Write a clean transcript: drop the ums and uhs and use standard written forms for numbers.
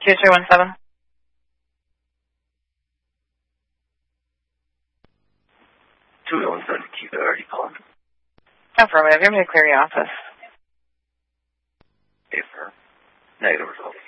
2317. Keep it already calling. Affirmative. You're going to clear your office. Affirm. Negative results.